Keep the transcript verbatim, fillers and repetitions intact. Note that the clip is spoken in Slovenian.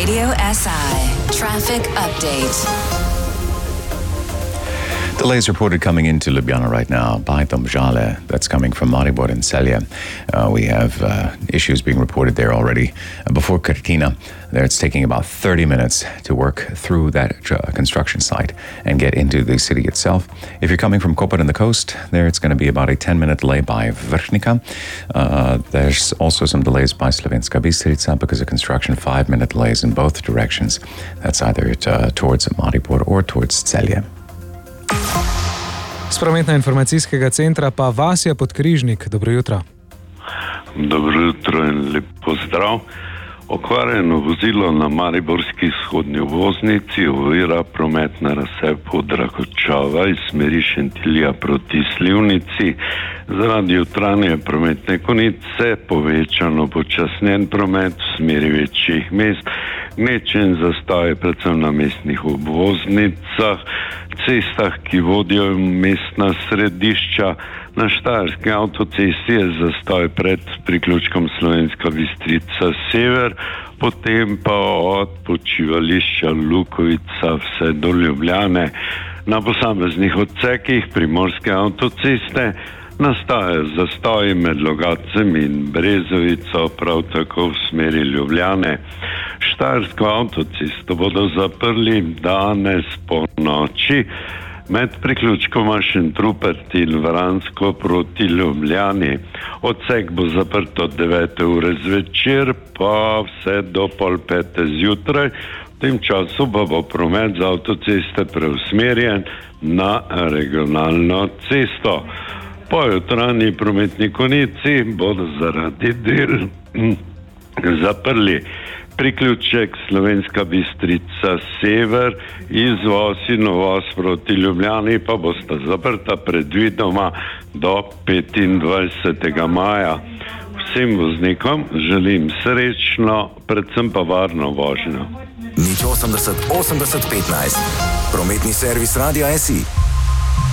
Radio S I. Traffic update. Delays reported coming into Ljubljana right now by Domžale. That's coming from Maribor and Celje. Uh, we have uh, issues being reported there already. Uh, before Krtina, there it's taking about thirty minutes to work through that uh, construction site and get into the city itself. If you're coming from Koper and the coast, there it's going to be about a ten-minute delay by Vrhnika. Uh, there's also some delays by Slovenska Bistrica because of construction, five-minute delays in both directions. That's either uh, towards Maribor or towards Celje. Z prometno-informacijskega centra pa Vasja Podkrižnik. Dobro jutro. Dobro jutro in lep pozdrav. Okvarjeno vozilo na mariborski vzhodni obvoznici ovira promet na razcepu Dragočava iz smeri Šentilja proti Slivnici. Zaradi jutranje prometne konice povečano počasnjen promet v smeri večjih mest, gneče in zastoje predvsem na mestnih obvoznicah, cestah, ki vodijo v mestna središča. Na Štajerski avtocesti je zastoj pred priključkom Slovenska Bistrica sever, potem pa od počivališča Lukovica vse do Ljubljane. Na posameznih odsekih Primorske avtoceste nastajajo zastoji med Logatcem in Brezovico, prav tako v smeri Ljubljane. Štajersko avtocesto bodo zaprli danes po noči med priključkoma Šentrupert in Vransko proti Ljubljani. Odsek bo zaprt od devete ure zvečer pa vse do pol pete zjutraj. V tem času pa bo promet z avtoceste preusmerjen na regionalno cesto. Po jutranji prometni konici bodo zaradi del zaprli priključek Slovenska Bistrica sever, izvoz in uvoz proti Ljubljani pa bosta zaprta predvidoma do petindvajsetega maja. Vsem voznikom želim srečno, predvsem pa varno vožnjo. Nič osemdeset osemdeset petnajst. Prometni servis Radia S I.